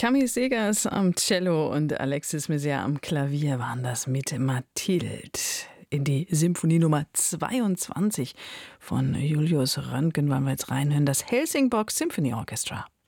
Camille Segers am Cello und Alexis Messiaen am Klavier waren das mit Mathilde. In die Symphonie Nummer 22 von Julius Röntgen wollen wir jetzt reinhören, das Helsingborg Symphony Orchestra.